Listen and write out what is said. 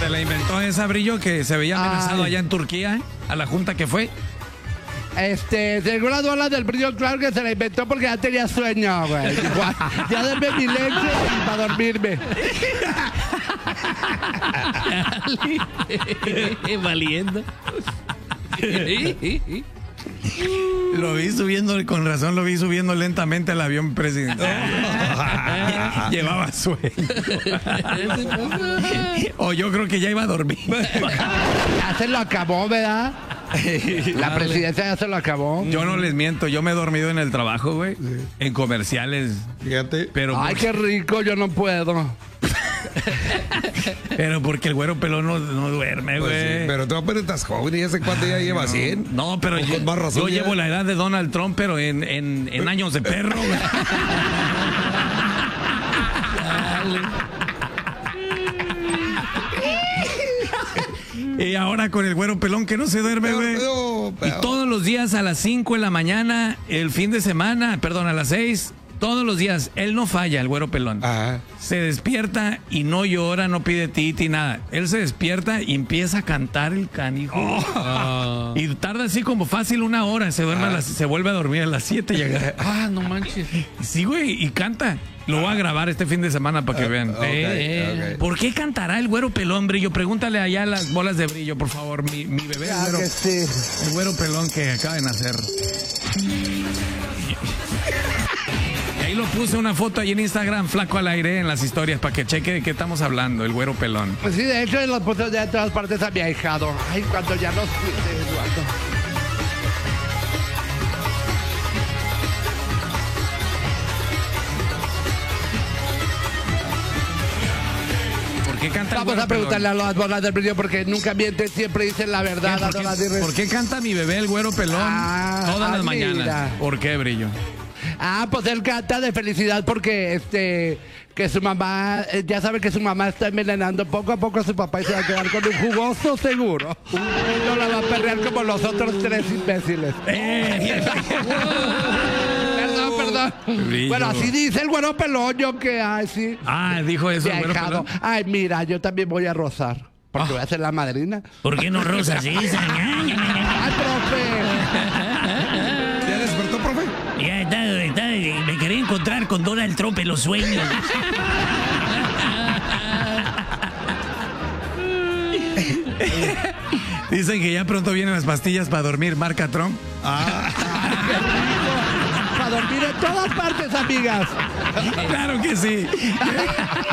Se la inventó esa, Brillo, que se veía amenazado allá en Turquía, a la junta que fue. Según las bolas del Brillo, claro que se la inventó porque ya tenía sueño, güey. Ya denme mi leche para dormirme. Valiendo. Lo vi subiendo, con razón lo vi subiendo lentamente al avión presidencial. Llevaba sueño. O yo creo que ya iba a dormir. Ya se lo acabó, ¿verdad? La presidencia ya se lo acabó. Yo no les miento, yo me he dormido en el trabajo, güey. Sí. En comerciales. Fíjate. Pero ay, qué rico, yo no puedo. Pero porque el güero pelón no duerme, güey. Pues sí, pero tú apenas estás joven y ese cuate ya lleva 100. No, pero yo llevo la edad de Donald Trump, pero en años de perro, güey. Y ahora con el güero pelón que no se duerme, güey. Y todos los días a las 5 de la mañana, el fin de semana, perdón, a las 6, todos los días, él no falla, el güero pelón. Ajá. Se despierta y no llora, no pide titi, nada. Él se despierta y empieza a cantar el canijo. Oh. Y tarda así como fácil 1 hora. Se duerme se vuelve a dormir a las 7 llega. No manches. Sí, güey, y canta. Lo voy a grabar este fin de semana para que vean. Okay. ¿Por qué cantará el güero pelón, Brillo? Pregúntale allá a las bolas de Brillo, por favor. Mi bebé, el güero pelón que acaba de nacer. Y ahí lo puse una foto ahí en Instagram, flaco al aire, en las historias, para que cheque de qué estamos hablando, el güero pelón. Pues sí, de hecho, lo puse ya de todas partes a mi ahijado. Ay, cuando ya nos fuiste, Eduardo. ¿Por qué canta Vamos a preguntarle a las bolas del Brillo porque nunca mienten, siempre dicen la verdad. ¿Por qué canta mi bebé el güero pelón todas las mañanas? ¿Por qué, Brillo? Pues él canta de felicidad porque que su mamá, ya sabe que su mamá está envenenando poco a poco a su papá y se va a quedar con un jugoso seguro. No la va a perrear como los otros 3 imbéciles. Perdón. Brillo. Bueno, así dice el güero pelón, yo que sí. Dijo eso el güero pelón. Ay, mira, yo también voy a rozar. Porque voy a ser la madrina. ¿Por qué no rozas? ¡Ay, profe! ¿Ya despertó, profe? Ya está, me quería encontrar con Donald Trump en los sueños. Dicen que ya pronto vienen las pastillas para dormir, marca Trump. ¡Qué rico! Para dormir en todas partes, amigas. Claro que sí.